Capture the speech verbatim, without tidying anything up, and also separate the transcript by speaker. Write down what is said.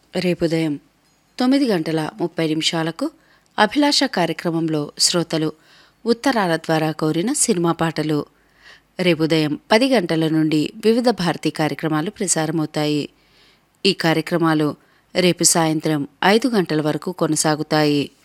Speaker 1: రేపు ఉదయం తొమ్మిది గంటల ముప్పై నిమిషాలకు అభిలాష కార్యక్రమంలో శ్రోతలు ఉత్తరాల ద్వారా కోరిన సినిమా పాటలు. రేపు ఉదయం పది గంటల నుండి వివిధ భారతీ కార్యక్రమాలు ప్రసారమవుతాయి. ఈ కార్యక్రమాలు రేపు సాయంత్రం ఐదు గంటల వరకు కొనసాగుతాయి.